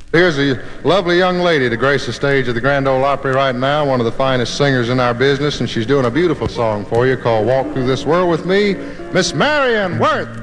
Here's a lovely young lady to grace the stage of the Grand Ole Opry right now, one of the finest singers in our business, and she's doing a beautiful song for you called Walk Through This World with Me, Miss Marion Worth.